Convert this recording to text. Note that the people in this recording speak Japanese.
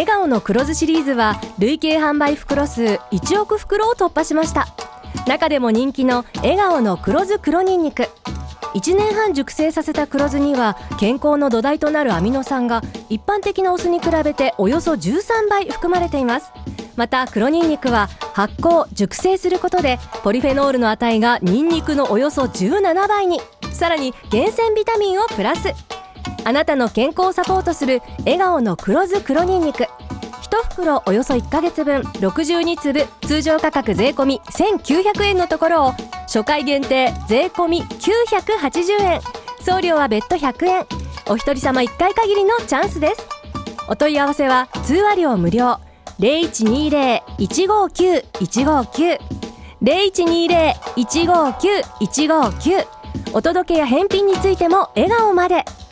笑顔の黒酢シリーズは累計販売袋数1億袋を突破しました。中でも人気の笑顔の黒酢黒ニンニク、1年半熟成させた黒酢には健康の土台となるアミノ酸が一般的なお酢に比べておよそ13倍含まれています。また黒ニンニクは発酵熟成することでポリフェノールの値がニンニクのおよそ17倍に、さらに厳選ビタミンをプラス。あなたの健康をサポートする笑顔の黒酢黒ニンニク、1袋およそ1ヶ月分62粒、通常価格税込み1900円のところを初回限定税込み980円、送料は別途100円、お一人様1回限りのチャンスです。お問い合わせは通話料無料 0120-159-159 0120-159-159、お届けや返品についても笑顔まで。